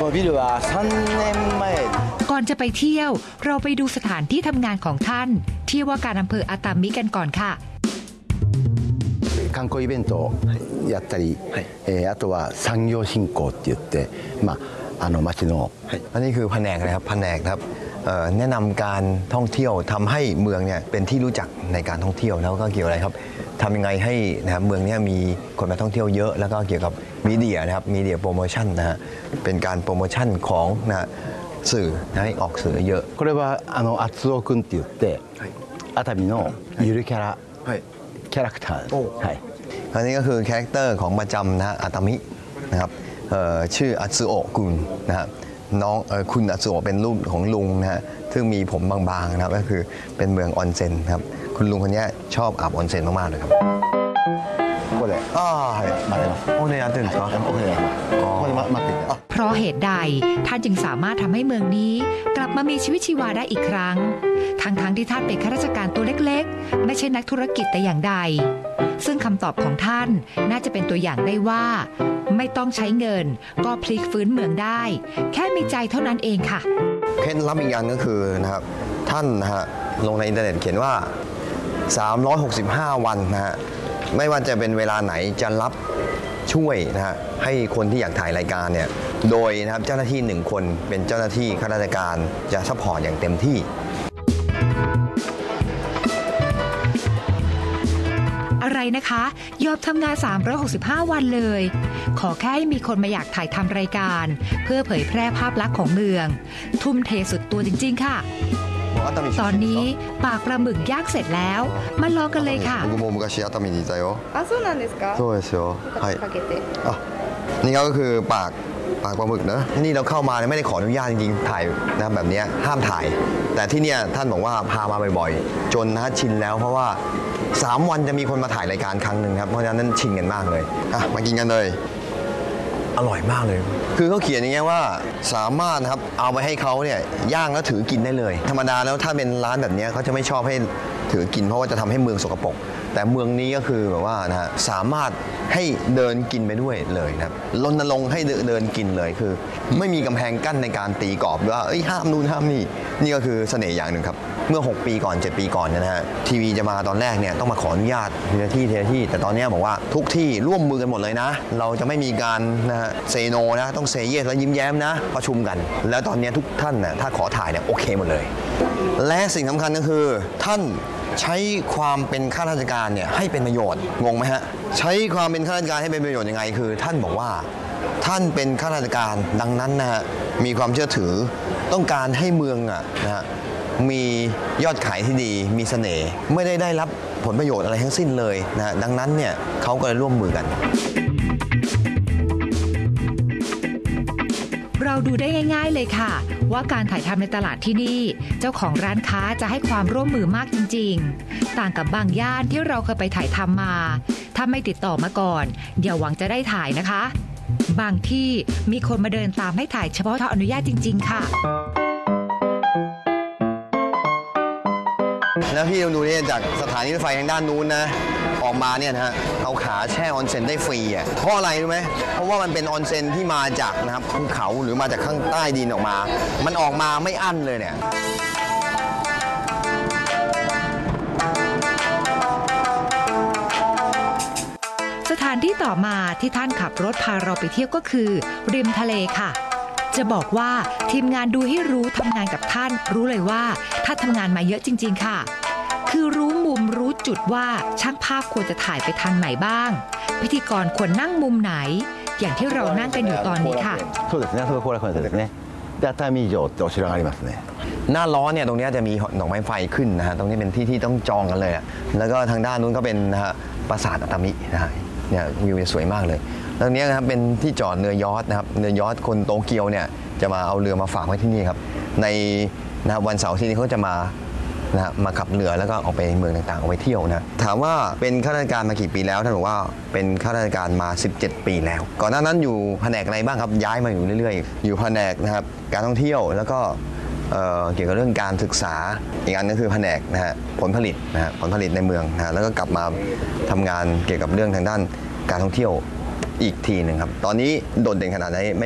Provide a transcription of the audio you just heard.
ビルは3年前ก่อนจะไปเที่ยวเราไปดูสถานที่ทำงานของท่านที่ว่าการอำเภออาตามิกันก่อนค่ะ観光イベントをやったり、あとは産業振興って言って、町の、 อันนี้คือแผนกนะครับแผนกครับแนะนำการท่องเที่ยวทำให้เมืองเนี่ยเป็นที่รู้จักในการท่องเที่ยวแล้วก็เกี่ยวอะไรครับทำยังไงให้นะครับเมืองนี้มีคนมาท่องเที่ยวเยอะแล้วก็เกี่ยวกับมีเดียนะครับมีเดียโปรโมชั่นนะฮะเป็นการโปรโมชั่นของนะสื่อให้ออกสื่อเยอะこれは厚尾くんって言って熱海のゆるキャラ、キャラクター、 อันนี้ก็คือคาแรคเตอร์ของประจำนะอาตามินะครับชื่ออัตสึโอะกุนนะฮะน้องคุณอัตสึโอะเป็นลูกของลุงนะฮะซึ่งมีผมบางๆนะครับก็คือเป็นเมืองออนเซ็นครับคุณลุงคนนี้ชอบอาบออนเซ็นมากๆเลยครับここで待ってます。 โอ้เนี่ยตื่นครับここで待っていた。 เพราะเหตุใดท่านจึงสามารถทำให้เมืองนี้กลับมามีชีวิตชีวาได้อีกครั้งทั้งที่ท่านเป็นข้าราชการตัวเล็กๆไม่ใช่นักธุรกิจแต่อย่างใดซึ่งคำตอบของท่านน่าจะเป็นตัวอย่างได้ว่าไม่ต้องใช้เงินก็พลิกฟื้นเมืองได้แค่มีใจเท่านั้นเองค่ะเคล็ดลับอีกอย่างก็คือนะครับท่านนะฮะลงในอินเทอร์เน็ตเขียนว่า365วันนะฮะไม่ว่าจะเป็นเวลาไหนจะรับช่วยนะฮะให้คนที่อยากถ่ายรายการเนี่ยโดยนะครับเจ้าหน้าที่1คนเป็นเจ้าหน้าที่ข้าราชการจะซัพพอร์ตอย่างเต็มที่อะไรนะคะยอมทำงาน365วันเลยขอแค่ให้มีคนมาอยากถ่ายทำรายการเพื่อเผยแพร่ภาพลักษณ์ของเมืองทุ่มเทสุดตัวจริงๆค่ะตอนนี้ปากปลาหมึกย่างเสร็จแล้วมาลองกันเลยค่ะ僕も昔熱海にいたよあ、そうなんですかそうですよはいかけてนี่ก็คือปากปลาหมึกนะนี่เราเข้ามาไม่ได้ขออนุญาตจริงๆถ่ายนะแบบนี้ห้ามถ่ายแต่ที่เนี่ยท่านบอกว่าพามาบ่อยๆจนนะชินแล้วเพราะว่า3วันจะมีคนมาถ่ายรายการครั้งหนึ่งครับเพราะฉะนั้นชินกันมากเลยมากินกันเลยอร่อยมากเลยคือเขาเขียนอย่างเงี้ยว่าสามารถครับเอาไปให้เขาเนี่ยย่างแล้วถือกินได้เลยธรรมดาแล้วถ้าเป็นร้านแบบนี้เขาจะไม่ชอบให้ถือกินเพราะว่าจะทำให้เมืองสกปรกแต่เมืองนี้ก็คือแบบว่านะฮะสามารถให้เดินกินไปด้วยเลยนะครับรณรงค์ให้เดินกินเลยคือไม่มีกำแพงกั้นในการตีกรอบว่าห้ามนู่นห้ามนี่นี่ก็คือเสน่ห์อย่างหนึ่งครับเมื่อ6 ปีก่อน7 ปีก่อนนะฮะทีวีจะมาตอนแรกเนี่ยต้องมาขออนุญาตทีละที่แต่ตอนนี้บอกว่าทุกที่ร่วมมือกันหมดเลยนะเราจะไม่มีการนะฮะเซโนนะต้องเซเยสแล้วยิ้มแย้มนะประชุมกันแล้วตอนนี้ทุกท่านนะถ้าขอถ่ายเนี่ยโอเคหมดเลยและสิ่งสำคัญก็คือท่านใช้ความเป็นข้าราชการเนี่ยให้เป็นประโยชน์งงไหมฮะใช้ความเป็นข้าราชการให้เป็นประโยชน์ยังไงคือท่านบอกว่าท่านเป็นข้าราชการดังนั้นนะฮะมีความเชื่อถือต้องการให้เมืองนะฮะมียอดขายที่ดีมีเสน่ห์ไม่ได้รับผลประโยชน์อะไรทั้งสิ้นเลยนะดังนั้นเนี่ยเขาก็เลยร่วมมือกันเราดูได้ง่ายๆเลยค่ะว่าการถ่ายทำในตลาดที่นี่เจ้าของร้านค้าจะให้ความร่วมมือมากจริงๆต่างกับบางย่านที่เราเคยไปถ่ายทำมาถ้าไม่ติดต่อมาก่อนอย่าหวังจะได้ถ่ายนะคะบางที่มีคนมาเดินตามให้ถ่ายเฉพาะถ้าอนุญาตจริงๆค่ะแล้วพี่ดูเนี่ยจากสถานีรถไฟทางด้านนู้นนะออกมาเนี่ยนะฮะเอาขาแช่ออนเซ็นได้ฟรีอ่ะเพราะอะไรรู้ไหมเพราะว่ามันเป็นออนเซ็นที่มาจากนะครับภูเขาหรือมาจากข้างใต้ดินออกมามันออกมาไม่อั้นเลยเนี่ยสถานที่ต่อมาที่ท่านขับรถพาเราไปเที่ยวก็คือริมทะเลค่ะจะบอกว่าทีมงานดูให้รู้ทำงานกับท่านรู้เลยว่าท่านทำงานมาเยอะจริงๆค่ะคือรู้มุมรู้จุดว่าช่างภาพควรจะถ่ายไปทางไหนบ้างพิธีกรควรนั่งมุมไหนอย่างที่เรานั่งกันอยู่ตอนนี้ค่ะそうですね。そこ後楽園ですね。で熱海城ってお城がありますね。 หน้าร้อนเนี่ยตรงนี้จะมีดอกไม้ไฟขึ้นนะฮะตรงนี้เป็นที่ต้องจองกันเลยแล้วก็ทางด้านนู้นก็เป็นนะฮะปราสาทอาตามินะฮะเนี่ยวิวสวยมากเลยตรงนี้นะครับเป็นที่จอดเรือยอชต์นะครับเรือยอชต์คนโตเกียวเนี่ยจะมาเอาเรือมาฝากไว้ที่นี่ครับในนะวันเสาร์ที่นี้เขาจะมานะมาขับเรือแล้วก็ออกไปเมืองต่างๆออกไปเที่ยวนะถามว่าเป็นข้าราชการมากี่ปีแล้วท่านบอกว่าเป็นข้าราชการมา17 ปีแล้วก่อนหน้านั้นอยู่แผนกอะไรบ้างครับย้ายมาอยู่เรื่อยๆอยู่แผนกนะครับการท่องเที่ยวแล้วก็เกี่ยวกับเรื่องการศึกษาอีกอันก็คือแผนกนะฮะผลผลิตนะฮะผลผลิตในเมืองนะแล้วก็กลับมาทำงานเกี่ยวกับเรื่องทางด้านการท่องเที่ยวอีกทีหนึ่งครับตอนนี้โดดเด่นขนาดไหน